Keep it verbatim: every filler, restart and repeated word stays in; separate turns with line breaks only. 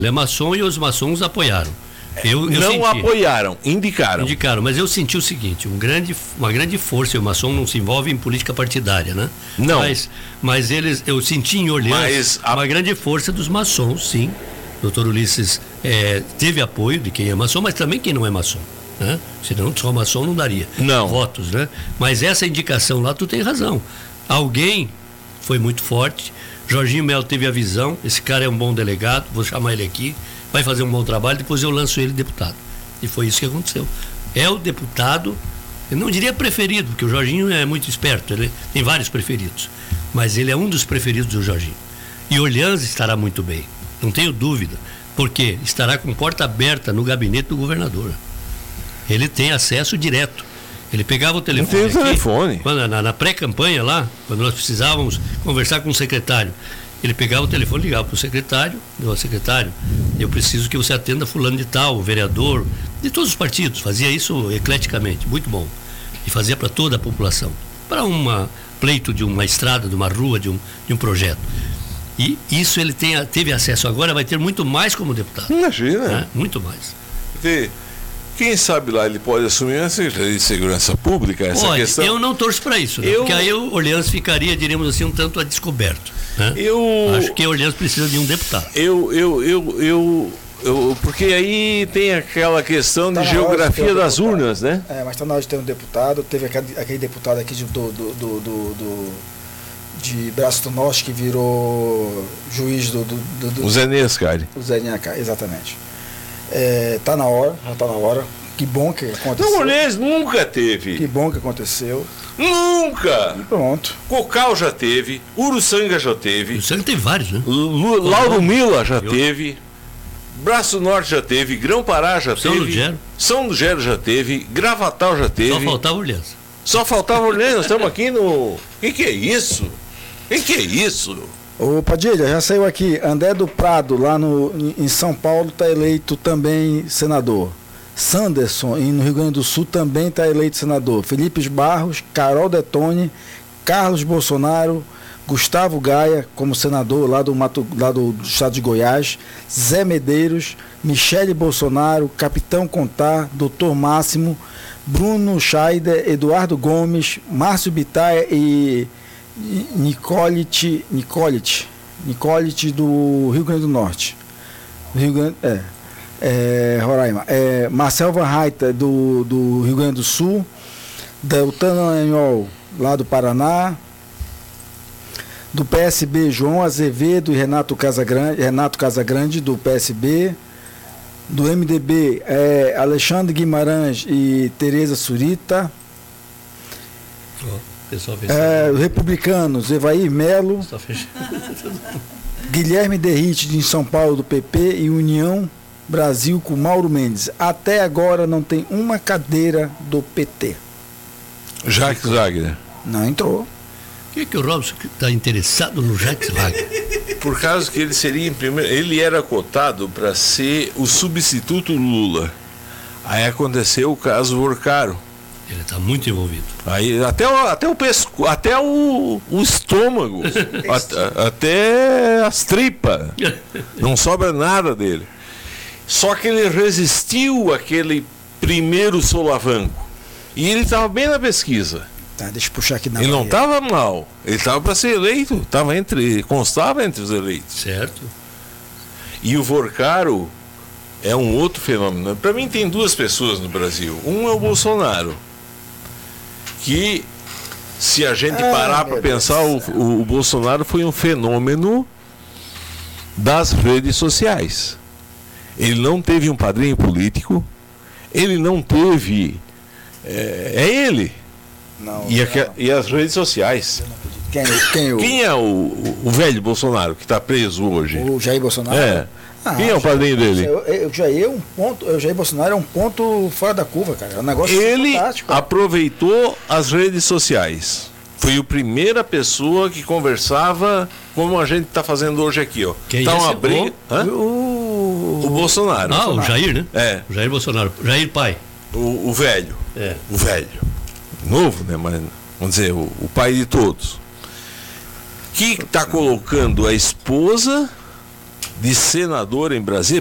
Ele é maçom e os maçons apoiaram. Eu, eu
não
senti,
apoiaram, indicaram.
Indicaram, mas eu senti o seguinte, um grande, uma grande força, e o maçom não se envolve em política partidária, né?
Não.
Mas, mas eles, eu senti em Orleans a... uma grande força dos maçons, sim. doutor Ulisses é, teve apoio de quem é maçom, mas também quem não é maçom, né? Senão só maçom não daria
não.
votos, né? Mas essa indicação lá, tu tem razão. Alguém foi muito forte, Jorginho Melo teve a visão, esse cara é um bom delegado, vou chamar ele aqui, vai fazer um bom trabalho, depois eu lanço ele deputado. E foi isso que aconteceu. É o deputado, eu não diria preferido, porque o Jorginho é muito esperto, ele tem vários preferidos, mas ele é um dos preferidos do Jorginho. E Orleans estará muito bem, não tenho dúvida, porque estará com porta aberta no gabinete do governador. Ele tem acesso direto. Ele pegava o telefone.
Não tem o telefone.
Aqui, quando, na, na pré-campanha lá, quando nós precisávamos conversar com o secretário, ele pegava o telefone, ligava para o secretário, o secretário, eu preciso que você atenda fulano de tal, o vereador, de todos os partidos, fazia isso ecleticamente, muito bom. E fazia para toda a população, para um pleito de uma estrada, de uma rua, de um, de um projeto. E isso ele tem, teve acesso agora, vai ter muito mais como deputado.
Imagina.
Né? Muito mais.
Porque, quem sabe lá ele pode assumir uma Secretaria de Segurança Pública, essa
Olha,
questão.
Eu não torço para isso, né?
eu...
Porque aí o Orleans ficaria, diríamos assim, um tanto a descoberto. Né?
Eu...
Acho que o Orleans precisa de um deputado.
Eu, eu, eu, eu, eu, porque aí tem aquela questão tá de geografia das
um
urnas, né?
É, mas está na hora de ter um deputado. Teve aquele, aquele deputado aqui de, do, do, do, do, do, de Braço do Norte que virou juiz do... do, do, do
o Zé Nescari.
O Zé Nescari, exatamente. É, tá na hora, já tá na hora. Que bom que aconteceu.
Não, Orleans nunca teve.
Que bom que aconteceu.
Nunca!
E pronto.
Cocal já teve, Uruçanga já teve.
Uruçanga tem vários, né?
L- Lauro Mila já teve, Braço do Norte já teve, Grão-Pará já
São
teve,
Lugero.
São Lugero já teve, Gravatal já teve.
Só faltava Orleans.
Só faltava Orleans, nós estamos aqui no... O que, que é isso? O que, que é isso?
Ô Padilha, já saiu aqui, André do Prado, lá no, em São Paulo, está eleito também senador. Sanderson, no Rio Grande do Sul, também está eleito senador. Felipe Barros, Carol Detone, Carlos Bolsonaro, Gustavo Gaia, como senador lá do, Mato, lá do, do estado de Goiás, Zé Medeiros, Michele Bolsonaro, Capitão Contar, doutor Máximo, Bruno Scheider, Eduardo Gomes, Márcio Bittar e Nicolete, Nicolete, Nicolete do Rio Grande do Norte. Rio Grande, é. É, Roraima, é, Marcel Van Reiter do, do Rio Grande do Sul, Deltano Anhol lá do Paraná, do P S B João Azevedo e Renato Casagrande, Renato Casagrande do P S B, do M D B é, Alexandre Guimarães e Tereza Surita,
oh,
é, Republicanos Evair Melo, Guilherme Derrite de São Paulo do P P e União Brasil com Mauro Mendes. Até agora não tem uma cadeira do P T.
Jacques Wagner.
Não entrou.
Por que, que o Robson está interessado no Jacques Wagner?
Por causa que ele seria em primeiro. Ele era cotado para ser o substituto Lula. Aí aconteceu o caso Vorcaro.
Ele está muito envolvido.
Aí até o, até o pesco, até o, o estômago, até, até as tripas. Não sobra nada dele. Só que ele resistiu àquele primeiro solavanco. E ele estava bem na pesquisa.
Tá, deixa eu puxar aqui na
Ele não estava mal. Ele estava para ser eleito. Tava entre, constava entre os eleitos.
Certo.
E o Vorcaro é um outro fenômeno. Para mim tem duas pessoas no Brasil. Um é o Bolsonaro. Que, se a gente parar para pensar, o, o, o Bolsonaro foi um fenômeno das redes sociais. Ele não teve um padrinho político, ele não teve. É, é ele.
Não,
e, a,
não.
e as redes sociais.
Quem, quem,
quem é o, o, o velho Bolsonaro que está preso hoje?
O Jair Bolsonaro?
É.
Ah,
quem é o padrinho dele?
O Jair é um ponto. O Jair Bolsonaro é um ponto fora da curva, cara. É um negócio
ele
fantástico. Cara.
Aproveitou as redes sociais. Foi a primeira pessoa que conversava como a gente está fazendo hoje aqui, ó.
Quem
tá
é
uma
esse?
briga.
O,
o Bolsonaro.
Ah, o Jair, né?
É.
O Jair Bolsonaro. Jair pai.
O, o velho.
É.
O velho. Novo, né? Mas vamos dizer, o, o pai de todos. Que está colocando a esposa de senador em Brasília,